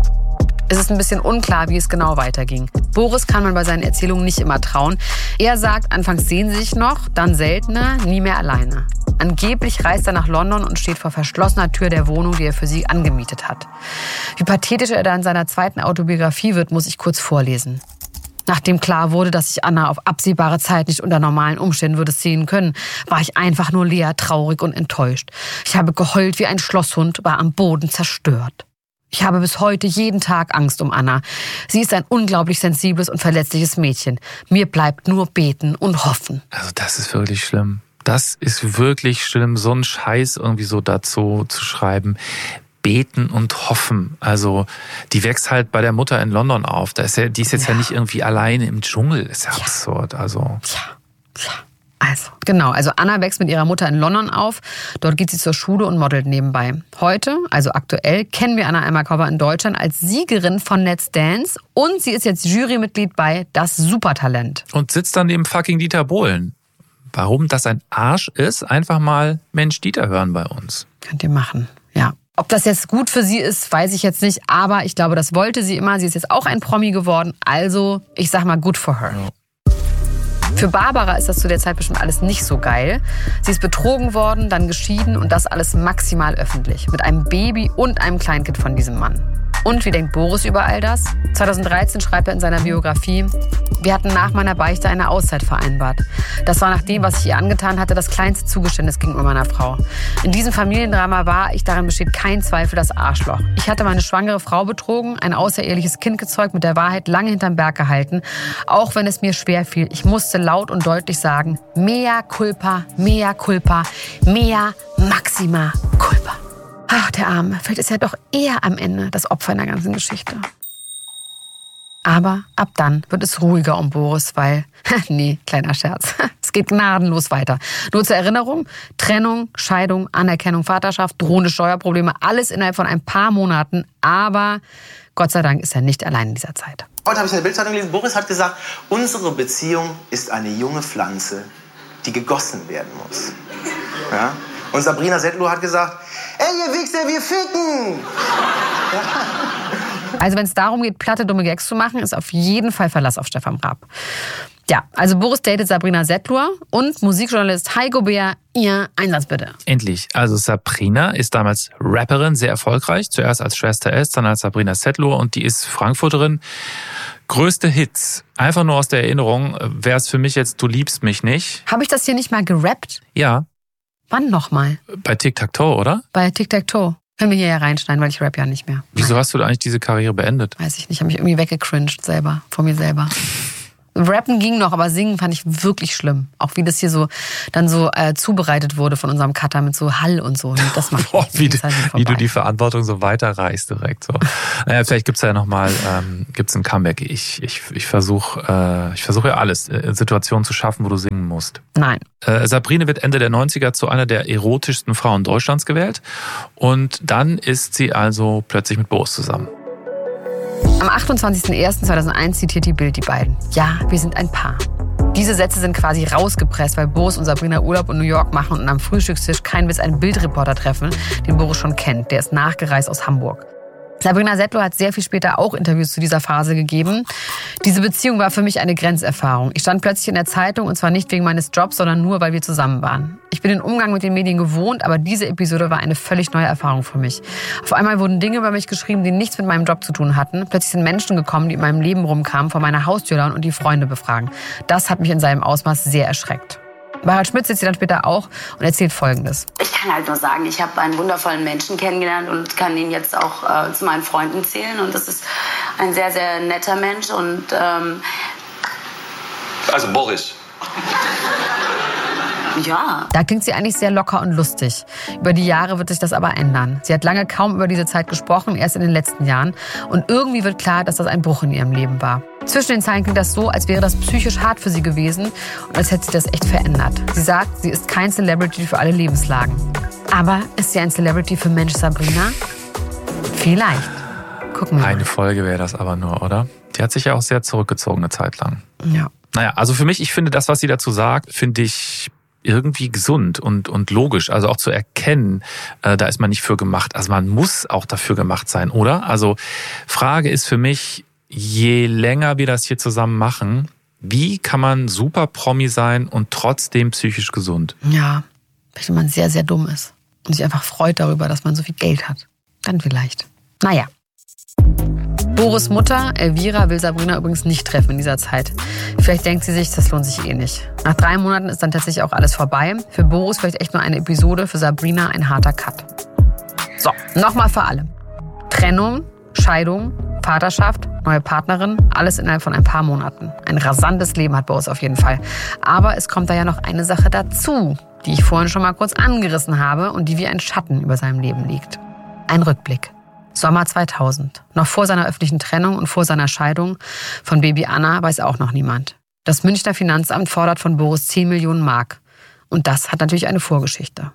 Es ist ein bisschen unklar, wie es genau weiterging. Boris kann man bei seinen Erzählungen nicht immer trauen. Er sagt, anfangs sehen sie sich noch, dann seltener, nie mehr alleine. Angeblich reist er nach London und steht vor verschlossener Tür der Wohnung, die er für sie angemietet hat. Wie pathetisch er da in seiner zweiten Autobiografie wird, muss ich kurz vorlesen. Nachdem klar wurde, dass ich Anna auf absehbare Zeit nicht unter normalen Umständen würde sehen können, war ich einfach nur leer, traurig und enttäuscht. Ich habe geheult wie ein Schlosshund, war am Boden zerstört. Ich habe bis heute jeden Tag Angst um Anna. Sie ist ein unglaublich sensibles und verletzliches Mädchen. Mir bleibt nur beten und hoffen. Also das ist wirklich schlimm. Das ist wirklich schlimm, so einen Scheiß irgendwie so dazu zu schreiben. Beten und hoffen. Also die wächst halt bei der Mutter in London auf. Da ist ja, die ist jetzt ja, ja nicht irgendwie alleine im Dschungel. Ist ja, ja. absurd. Also. Ja, ja. Also, genau. Also Anna wächst mit ihrer Mutter in London auf. Dort geht sie zur Schule und modelt nebenbei. Heute, also aktuell, kennen wir Anna Ermakova in Deutschland als Siegerin von Let's Dance und sie ist jetzt Jurymitglied bei Das Supertalent. Und sitzt dann neben fucking Dieter Bohlen. Warum das ein Arsch ist, einfach mal Mensch Dieter hören bei uns. Könnt ihr machen, ja. Ob das jetzt gut für sie ist, weiß ich jetzt nicht. Aber ich glaube, das wollte sie immer. Sie ist jetzt auch ein Promi geworden. Also, ich sag mal, good for her. Ja. Für Barbara ist das zu der Zeit bestimmt alles nicht so geil. Sie ist betrogen worden, dann geschieden und das alles maximal öffentlich. Mit einem Baby und einem Kleinkind von diesem Mann. Und wie denkt Boris über all das? zweitausenddreizehn schreibt er in seiner Biografie, wir hatten nach meiner Beichte eine Auszeit vereinbart. Das war nach dem, was ich ihr angetan hatte, das kleinste Zugeständnis gegenüber meiner Frau. In diesem Familiendrama war ich, darin besteht kein Zweifel, das Arschloch. Ich hatte meine schwangere Frau betrogen, ein außereheliches Kind gezeugt, mit der Wahrheit lange hinterm Berg gehalten. Auch wenn es mir schwer fiel, ich musste laut und deutlich sagen, mea culpa, mea culpa, mea maxima culpa. Ach, der Arme. Vielleicht ist er doch eher am Ende das Opfer in der ganzen Geschichte. Aber ab dann wird es ruhiger um Boris, weil, nee, kleiner Scherz, es geht gnadenlos weiter. Nur zur Erinnerung, Trennung, Scheidung, Anerkennung, Vaterschaft, drohende Steuerprobleme, alles innerhalb von ein paar Monaten. Aber Gott sei Dank ist er nicht allein in dieser Zeit. Heute habe ich in der Bildzeitung gelesen, Boris hat gesagt, unsere Beziehung ist eine junge Pflanze, die gegossen werden muss. Ja? Und Sabrina Settler hat gesagt, ey, ihr Wichser, wir ficken! Ja. Also wenn es darum geht, platte, dumme Gags zu machen, ist auf jeden Fall Verlass auf Stefan Raab. Ja, also Boris datet Sabrina Settler und Musikjournalist Heiko Beer, ihr Einsatz bitte. Endlich. Also Sabrina ist damals Rapperin, sehr erfolgreich. Zuerst als Schwester S, dann als Sabrina Settler und die ist Frankfurterin. Größte Hits. Einfach nur aus der Erinnerung wäre es für mich jetzt Du liebst mich nicht. Habe ich das hier nicht mal gerappt? Ja. Wann nochmal? Bei Tic-Tac-Toe, oder? Bei Tic-Tac-Toe. Können wir hier ja reinschneiden, weil ich rap ja nicht mehr. Wieso hast du da eigentlich diese Karriere beendet? Weiß ich nicht, habe mich irgendwie weggecringed selber, vor mir selber. Rappen ging noch, aber singen fand ich wirklich schlimm. Auch wie das hier so dann so äh, zubereitet wurde von unserem Cutter mit so Hall und so. Das macht Boah, wie, halt wie du die Verantwortung so weiterreichst direkt. So. Naja, vielleicht gibt's ja nochmal ähm, gibt's ein Comeback. Ich, ich, ich versuche äh, ich versuche ja alles, äh, Situationen zu schaffen, wo du singen musst. Nein. Äh, Sabrina wird Ende der neunziger zu einer der erotischsten Frauen Deutschlands gewählt. Und dann ist sie also plötzlich mit Boris zusammen. Am achtundzwanzigsten ersten zweitausendeins zitiert die Bild die beiden. Ja, wir sind ein Paar. Diese Sätze sind quasi rausgepresst, weil Boris und Sabrina Urlaub in New York machen und am Frühstückstisch kein Witz einen Bildreporter treffen, den Boris schon kennt. Der ist nachgereist aus Hamburg. Sabrina Settler hat sehr viel später auch Interviews zu dieser Phase gegeben. Diese Beziehung war für mich eine Grenzerfahrung. Ich stand plötzlich in der Zeitung und zwar nicht wegen meines Jobs, sondern nur, weil wir zusammen waren. Ich bin den Umgang mit den Medien gewohnt, aber diese Episode war eine völlig neue Erfahrung für mich. Auf einmal wurden Dinge über mich geschrieben, die nichts mit meinem Job zu tun hatten. Plötzlich sind Menschen gekommen, die in meinem Leben rumkamen, vor meiner Haustür lauern und die Freunde befragen. Das hat mich in seinem Ausmaß sehr erschreckt. Bei Harald Schmidt sitzt sie dann später auch und erzählt Folgendes. Ich kann halt nur sagen, ich habe einen wundervollen Menschen kennengelernt und kann ihn jetzt auch äh, zu meinen Freunden zählen. Und das ist ein sehr, sehr netter Mensch. Und ähm also Boris. Ja. Da klingt sie eigentlich sehr locker und lustig. Über die Jahre wird sich das aber ändern. Sie hat lange kaum über diese Zeit gesprochen, erst in den letzten Jahren. Und irgendwie wird klar, dass das ein Bruch in ihrem Leben war. Zwischen den Zeilen klingt das so, als wäre das psychisch hart für sie gewesen und als hätte sie das echt verändert. Sie sagt, sie ist kein Celebrity für alle Lebenslagen. Aber ist sie ein Celebrity für Mensch Sabrina? Vielleicht. Gucken wir mal. Eine Folge wäre das aber nur, oder? Die hat sich ja auch sehr zurückgezogen eine Zeit lang. Ja. Naja, also für mich, ich finde das, was sie dazu sagt, finde ich irgendwie gesund und, und logisch. Also auch zu erkennen, äh, da ist man nicht für gemacht. Also man muss auch dafür gemacht sein, oder? Also Frage ist für mich, je länger wir das hier zusammen machen, wie kann man super Promi sein und trotzdem psychisch gesund? Ja, vielleicht wenn man sehr, sehr dumm ist und sich einfach freut darüber, dass man so viel Geld hat. Dann vielleicht. Naja. Boris' Mutter, Elvira, will Sabrina übrigens nicht treffen in dieser Zeit. Vielleicht denkt sie sich, das lohnt sich eh nicht. Nach drei Monaten ist dann tatsächlich auch alles vorbei. Für Boris vielleicht echt nur eine Episode, für Sabrina ein harter Cut. So, nochmal für alle. Trennung, Scheidung, Vaterschaft, neue Partnerin, alles innerhalb von ein paar Monaten. Ein rasantes Leben hat Boris auf jeden Fall. Aber es kommt da ja noch eine Sache dazu, die ich vorhin schon mal kurz angerissen habe und die wie ein Schatten über seinem Leben liegt. Ein Rückblick. Sommer zweitausend. Noch vor seiner öffentlichen Trennung und vor seiner Scheidung von Baby Anna weiß auch noch niemand. Das Münchner Finanzamt fordert von Boris zehn Millionen Mark. Und das hat natürlich eine Vorgeschichte.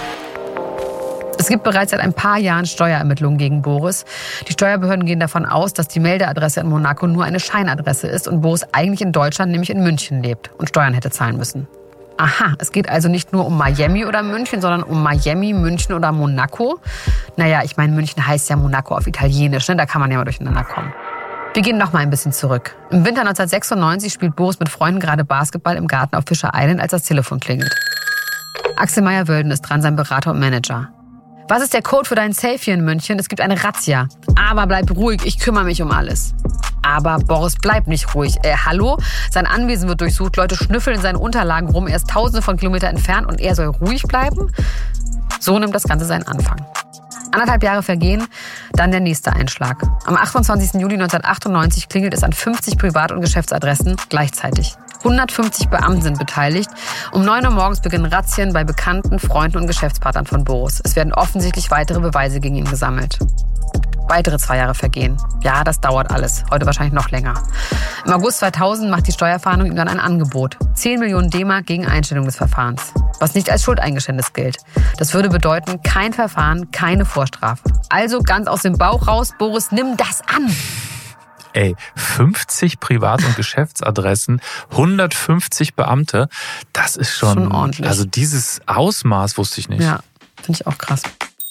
Es gibt bereits seit ein paar Jahren Steuerermittlungen gegen Boris. Die Steuerbehörden gehen davon aus, dass die Meldeadresse in Monaco nur eine Scheinadresse ist und Boris eigentlich in Deutschland, nämlich in München, lebt und Steuern hätte zahlen müssen. Aha, es geht also nicht nur um Miami oder München, sondern um Miami, München oder Monaco. Naja, ich meine, München heißt ja Monaco auf Italienisch, ne? Da kann man ja mal durcheinander kommen. Wir gehen noch mal ein bisschen zurück. Im Winter neunzehnhundertsechsundneunzig spielt Boris mit Freunden gerade Basketball im Garten auf Fischer Island, als das Telefon klingelt. Axel Meyer-Wölden ist dran, sein Berater und Manager. Was ist der Code für deinen Safe hier in München? Es gibt eine Razzia. Aber bleib ruhig, ich kümmere mich um alles. Aber Boris bleibt nicht ruhig. Äh, hallo? Sein Anwesen wird durchsucht, Leute schnüffeln in seinen Unterlagen rum, er ist tausende von Kilometern entfernt und er soll ruhig bleiben? So nimmt das Ganze seinen Anfang. Anderthalb Jahre vergehen, dann der nächste Einschlag. Am achtundzwanzigsten Juli neunzehnhundertachtundneunzig klingelt es an fünfzig Privat- und Geschäftsadressen gleichzeitig. hundertfünfzig Beamten sind beteiligt. Um neun Uhr morgens beginnen Razzien bei Bekannten, Freunden und Geschäftspartnern von Boris. Es werden offensichtlich weitere Beweise gegen ihn gesammelt. Weitere zwei Jahre vergehen. Ja, das dauert alles. Heute wahrscheinlich noch länger. Im August zweitausend macht die Steuerfahndung ihm dann ein Angebot. zehn Millionen D-Mark gegen Einstellung des Verfahrens. Was nicht als Schuldeingeständnis gilt. Das würde bedeuten, kein Verfahren, keine Vorstrafe. Also ganz aus dem Bauch raus, Boris, nimm das an. Ey, fünfzig Privat- und Geschäftsadressen, hundertfünfzig Beamte, das ist schon, schon ordentlich. Also dieses Ausmaß wusste ich nicht. Ja, finde ich auch krass.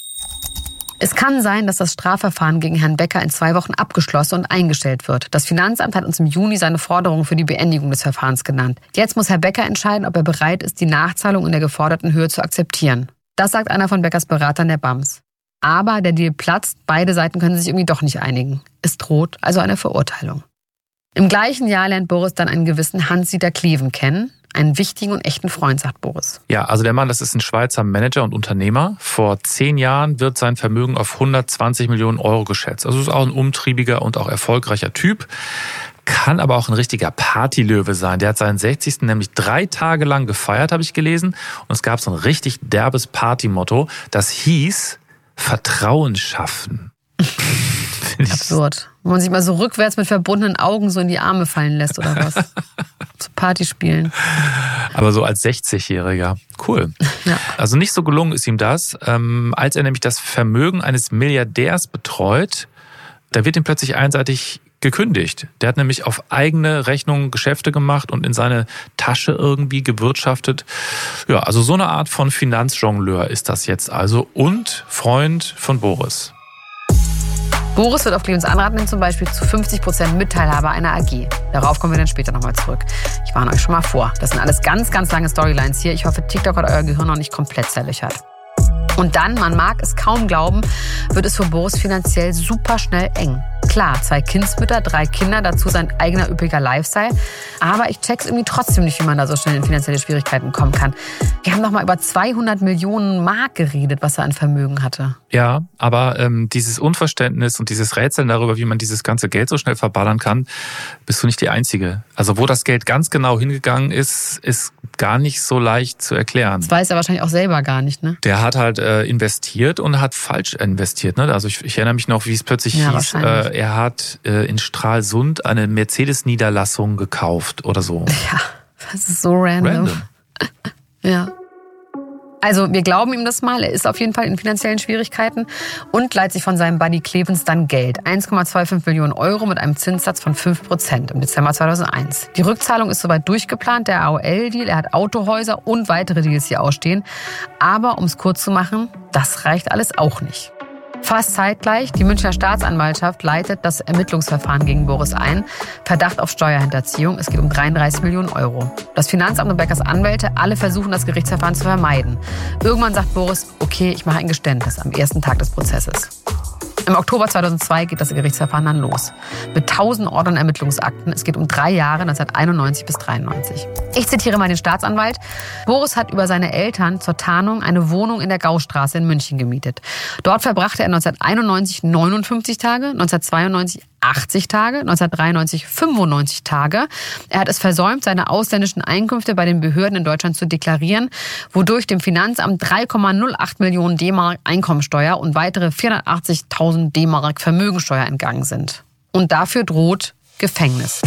Es kann sein, dass das Strafverfahren gegen Herrn Becker in zwei Wochen abgeschlossen und eingestellt wird. Das Finanzamt hat uns im Juni seine Forderung für die Beendigung des Verfahrens genannt. Jetzt muss Herr Becker entscheiden, ob er bereit ist, die Nachzahlung in der geforderten Höhe zu akzeptieren. Das sagt einer von Beckers Beratern, der B A M S. Aber der Deal platzt, beide Seiten können sich irgendwie doch nicht einigen. Es droht also eine Verurteilung. Im gleichen Jahr lernt Boris dann einen gewissen Hans-Dieter Kleven kennen. Einen wichtigen und echten Freund, sagt Boris. Ja, also der Mann, das ist ein Schweizer Manager und Unternehmer. Vor zehn Jahren wird sein Vermögen auf hundertzwanzig Millionen Euro geschätzt. Also ist auch ein umtriebiger und auch erfolgreicher Typ. kann aber auch ein richtiger Partylöwe sein. Der hat seinen sechzigsten nämlich drei Tage lang gefeiert, habe ich gelesen. Und es gab so ein richtig derbes Partymotto, das hieß Vertrauen schaffen. Absurd. Wo man sich mal so rückwärts mit verbundenen Augen so in die Arme fallen lässt oder was. Zu Party spielen. Aber so als sechzigjähriger. Cool. Ja. Also nicht so gelungen ist ihm das. Ähm, als er nämlich das Vermögen eines Milliardärs betreut, da wird ihm plötzlich einseitig gekündigt. Der hat nämlich auf eigene Rechnung Geschäfte gemacht und in seine Tasche irgendwie gewirtschaftet. Ja, also so eine Art von Finanzjongleur ist das jetzt also und Freund von Boris. Boris wird auf Clemens Anraten hin zum Beispiel zu fünfzig Prozent Mitteilhaber einer A G. Darauf kommen wir dann später nochmal zurück. Ich warne euch schon mal vor. Das sind alles ganz, ganz lange Storylines hier. Ich hoffe, TikTok hat euer Gehirn noch nicht komplett zerlöchert. Und dann, man mag es kaum glauben, wird es für Boris finanziell super schnell eng. Klar, zwei Kindsmütter, drei Kinder, dazu sein eigener üppiger Lifestyle. Aber ich check's irgendwie trotzdem nicht, wie man da so schnell in finanzielle Schwierigkeiten kommen kann. Wir haben doch mal über zweihundert Millionen Mark geredet, was er an Vermögen hatte. Ja, aber ähm, dieses Unverständnis und dieses Rätseln darüber, wie man dieses ganze Geld so schnell verballern kann, bist du nicht die Einzige. Also wo das Geld ganz genau hingegangen ist, ist gar nicht so leicht zu erklären. Das weiß er wahrscheinlich auch selber gar nicht, ne? Der hat halt äh, investiert und hat falsch investiert. Ne? Also ich, ich erinnere mich noch, wie es plötzlich ja, hieß, äh, er hat äh, in Stralsund eine Mercedes-Niederlassung gekauft oder so. Ja, das ist so random. Random. Ja. Also wir glauben ihm das mal, er ist auf jeden Fall in finanziellen Schwierigkeiten und leiht sich von seinem Buddy Clemens dann Geld. eins Komma fünfundzwanzig Millionen Euro mit einem Zinssatz von fünf Prozent im Dezember zweitausendeins. Die Rückzahlung ist soweit durchgeplant, der A O L-Deal, er hat Autohäuser und weitere Deals hier ausstehen. Aber um es kurz zu machen, das reicht alles auch nicht. Fast zeitgleich, die Münchner Staatsanwaltschaft leitet das Ermittlungsverfahren gegen Boris ein. Verdacht auf Steuerhinterziehung. Es geht um dreiunddreißig Millionen Euro. Das Finanzamt und Beckers Anwälte, alle versuchen, das Gerichtsverfahren zu vermeiden. Irgendwann sagt Boris, okay, ich mache ein Geständnis am ersten Tag des Prozesses. Im Oktober zweitausendzwei geht das Gerichtsverfahren dann los. Mit tausend Ordnern Ermittlungsakten. Es geht um drei Jahre, neunzehnhunderteinundneunzig bis dreiundneunzig. Ich zitiere mal den Staatsanwalt. Boris hat über seine Eltern zur Tarnung eine Wohnung in der Gaustraße in München gemietet. Dort verbrachte er neunzehnhunderteinundneunzig neunundfünfzig Tage, neunzehnhundertzweiundneunzig achtzig Tage, neunzehnhundertdreiundneunzig fünfundneunzig Tage. Er hat es versäumt, seine ausländischen Einkünfte bei den Behörden in Deutschland zu deklarieren, wodurch dem Finanzamt drei Komma null acht Millionen D-Mark Einkommensteuer und weitere vierhundertachtzigtausend D-Mark Vermögensteuer entgangen sind. Und dafür droht Gefängnis.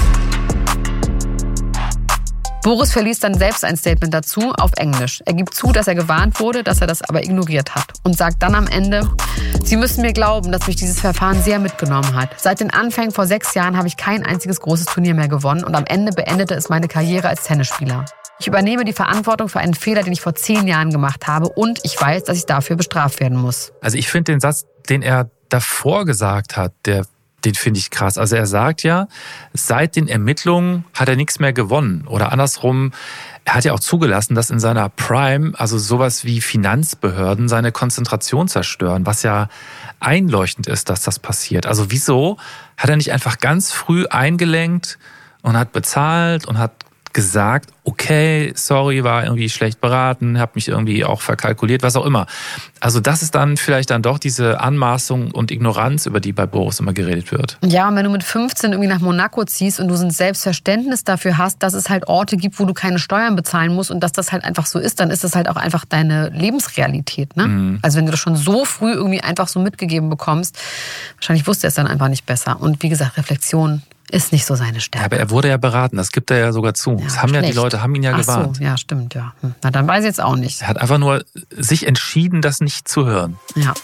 Boris verliest dann selbst ein Statement dazu auf Englisch. Er gibt zu, dass er gewarnt wurde, dass er das aber ignoriert hat. Und sagt dann am Ende, Sie müssen mir glauben, dass mich dieses Verfahren sehr mitgenommen hat. Seit den Anfängen vor sechs Jahren habe ich kein einziges großes Turnier mehr gewonnen und am Ende beendete es meine Karriere als Tennisspieler. Ich übernehme die Verantwortung für einen Fehler, den ich vor zehn Jahren gemacht habe und ich weiß, dass ich dafür bestraft werden muss. Also ich finde den Satz, den er davor gesagt hat, der Den finde ich krass. Also er sagt ja, seit den Ermittlungen hat er nichts mehr gewonnen. Oder andersrum, er hat ja auch zugelassen, dass in seiner Prime, also sowas wie Finanzbehörden, seine Konzentration zerstören, was ja einleuchtend ist, dass das passiert. Also wieso hat er nicht einfach ganz früh eingelenkt und hat bezahlt und hat gesagt, okay, sorry, war irgendwie schlecht beraten, habe mich irgendwie auch verkalkuliert, was auch immer. Also das ist dann vielleicht dann doch diese Anmaßung und Ignoranz, über die bei Boris immer geredet wird. Ja, und wenn du mit fünfzehn irgendwie nach Monaco ziehst und du so ein Selbstverständnis dafür hast, dass es halt Orte gibt, wo du keine Steuern bezahlen musst und dass das halt einfach so ist, dann ist das halt auch einfach deine Lebensrealität. Ne? Mhm. Also wenn du das schon so früh irgendwie einfach so mitgegeben bekommst, wahrscheinlich wusste er es dann einfach nicht besser. Und wie gesagt, Reflexion ist nicht so seine Stärke. Ja, aber er wurde ja beraten, das gibt er ja sogar zu. Ja, das haben schlecht. ja die Leute, haben ihn ja Ach gewarnt. So, ja, stimmt, ja. Na, dann weiß ich jetzt auch nicht. Er hat einfach nur sich entschieden, das nicht zu hören. Ja.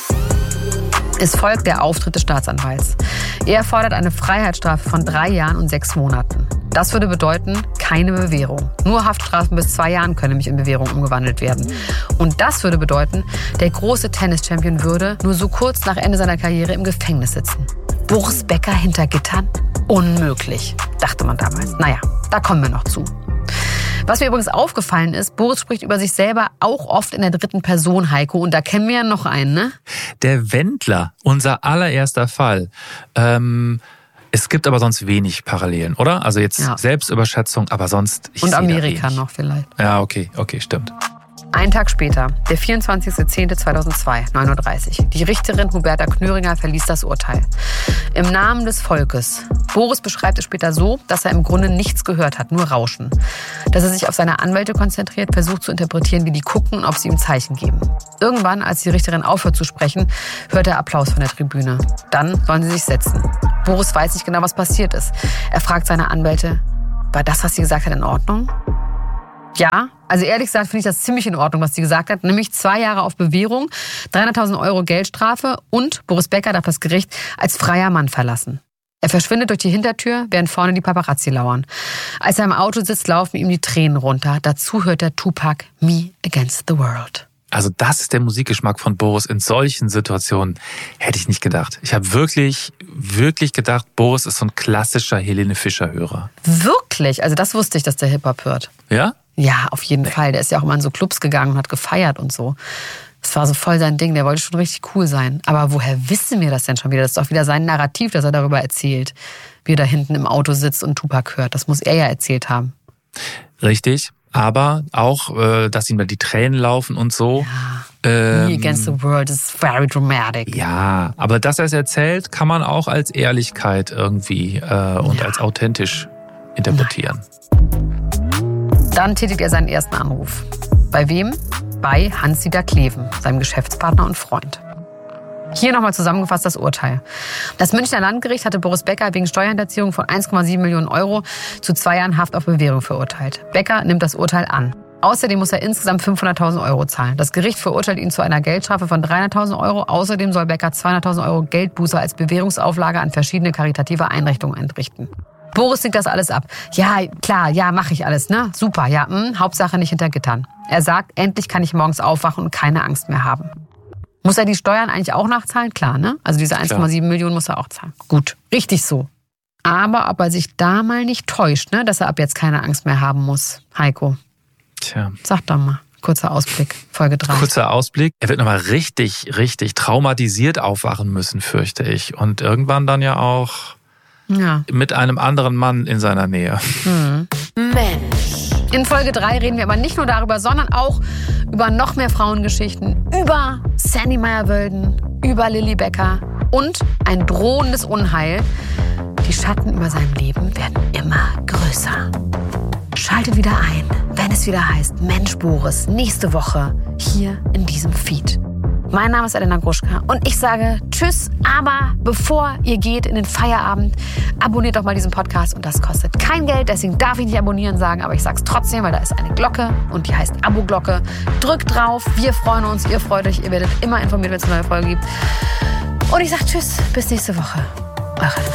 Es folgt der Auftritt des Staatsanwalts. Er fordert eine Freiheitsstrafe von drei Jahren und sechs Monaten. Das würde bedeuten, keine Bewährung. Nur Haftstrafen bis zwei Jahren können nämlich in Bewährung umgewandelt werden. Und das würde bedeuten, der große Tennis-Champion würde nur so kurz nach Ende seiner Karriere im Gefängnis sitzen. Boris Becker hinter Gittern? Unmöglich, dachte man damals. Naja, da kommen wir noch zu. Was mir übrigens aufgefallen ist, Boris spricht über sich selber auch oft in der dritten Person, Heiko. Und da kennen wir ja noch einen, ne? Der Wendler, unser allererster Fall. Ähm, es gibt aber sonst wenig Parallelen, oder? Also jetzt ja. Selbstüberschätzung, aber sonst... Ich Und sehe Amerika da wenig. noch vielleicht. Ja, okay, okay, stimmt. Ein Tag später, der vierundzwanzigster zehnter zweitausendzwei, neun Uhr dreißig. Die Richterin Huberta Knöringer verließ das Urteil. Im Namen des Volkes. Boris beschreibt es später so, dass er im Grunde nichts gehört hat, nur Rauschen. Dass er sich auf seine Anwälte konzentriert, versucht zu interpretieren, wie die gucken und ob sie ihm Zeichen geben. Irgendwann, als die Richterin aufhört zu sprechen, hört er Applaus von der Tribüne. Dann sollen sie sich setzen. Boris weiß nicht genau, was passiert ist. Er fragt seine Anwälte, war das, was sie gesagt hat, in Ordnung? Ja, also ehrlich gesagt finde ich das ziemlich in Ordnung, was sie gesagt hat. Nämlich zwei Jahre auf Bewährung, dreihunderttausend Euro Geldstrafe und Boris Becker darf das Gericht als freier Mann verlassen. Er verschwindet durch die Hintertür, während vorne die Paparazzi lauern. Als er im Auto sitzt, laufen ihm die Tränen runter. Dazu hört er Tupac Me Against the World. Also das ist der Musikgeschmack von Boris. In solchen Situationen hätte ich nicht gedacht. Ich habe wirklich, wirklich gedacht, Boris ist so ein klassischer Helene Fischer-Hörer. Wirklich? Also das wusste ich, dass der Hip-Hop hört. Ja? Ja, auf jeden nee. Fall. Der ist ja auch immer in so Clubs gegangen und hat gefeiert und so. Das war so voll sein Ding. Der wollte schon richtig cool sein. Aber woher wissen wir das denn schon wieder? Das ist doch wieder sein Narrativ, das er darüber erzählt. Wie er da hinten im Auto sitzt und Tupac hört. Das muss er ja erzählt haben. Richtig. Aber auch, dass ihm da die Tränen laufen und so. Ja. Ähm, Me Against the World is very dramatic. Ja, aber dass er es erzählt, kann man auch als Ehrlichkeit irgendwie äh, und ja. als authentisch interpretieren. Nein. Dann tätigt er seinen ersten Anruf. Bei wem? Bei Hans-Dieter Kleven, seinem Geschäftspartner und Freund. Hier nochmal zusammengefasst das Urteil. Das Münchner Landgericht hatte Boris Becker wegen Steuerhinterziehung von eins Komma sieben Millionen Euro zu zwei Jahren Haft auf Bewährung verurteilt. Becker nimmt das Urteil an. Außerdem muss er insgesamt fünfhunderttausend Euro zahlen. Das Gericht verurteilt ihn zu einer Geldstrafe von dreihunderttausend Euro. Außerdem soll Becker zweihunderttausend Euro Geldbuße als Bewährungsauflage an verschiedene karitative Einrichtungen entrichten. Boris nickt das alles ab. Ja, klar, ja, mache ich alles, ne? Super, ja, mh, Hauptsache nicht hinter Gittern. Er sagt, endlich kann ich morgens aufwachen und keine Angst mehr haben. Muss er die Steuern eigentlich auch nachzahlen? Klar, ne? Also diese eins Komma sieben Millionen muss er auch zahlen. Gut, richtig so. Aber ob er sich da mal nicht täuscht, ne? Dass er ab jetzt keine Angst mehr haben muss. Heiko. Tja. Sag doch mal. Kurzer Ausblick, Folge drei. Kurzer Ausblick. Er wird nochmal richtig, richtig traumatisiert aufwachen müssen, fürchte ich. Und irgendwann dann ja auch ja. mit einem anderen Mann in seiner Nähe. Hm. Mensch. In Folge drei reden wir aber nicht nur darüber, sondern auch über noch mehr Frauengeschichten, über Sandy Meyer-Wölden, über Lilly Becker und ein drohendes Unheil. Die Schatten über seinem Leben werden immer größer. Schaltet wieder ein, wenn es wieder heißt Mensch Boris, nächste Woche hier in diesem Feed. Mein Name ist Elena Gruschka und ich sage Tschüss, aber bevor ihr geht in den Feierabend, abonniert doch mal diesen Podcast und das kostet kein Geld, deswegen darf ich nicht abonnieren sagen, aber ich sag's trotzdem, weil da ist eine Glocke und die heißt Abo-Glocke. Drückt drauf, wir freuen uns, ihr freut euch, ihr werdet immer informiert, wenn es eine neue Folge gibt. Und ich sag Tschüss, bis nächste Woche. Eure